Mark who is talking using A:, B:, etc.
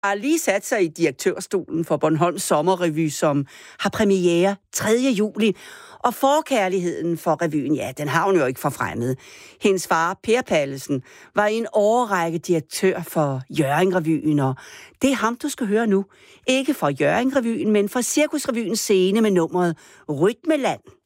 A: har lige sat sig i direktørstolen for Bornholms Sommerrevy, som har premiere 3. juli. Og forkærligheden for revyen, ja, den har hun jo ikke forfremmet. Hendes far, Per Pallesen, var i en årrække direktør for Hjørring-revyen, og det er ham, du skal høre nu. Ikke for Hjørring-revyen, men for Cirkusrevyens scene med nummeret Rytmeland.